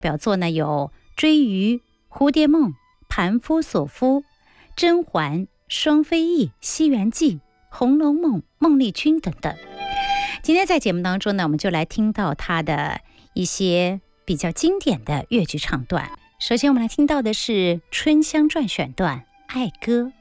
表作呢有《追鱼》《蝴蝶梦》《盘夫索夫》《甄嬛》《双飞翼》《西园记》《红楼梦》《孟丽君》等等。今天在节目当中呢，我们就来听到他的一些比较经典的粤剧唱段。首先我们来听到的是《春香传》选段《爱歌》。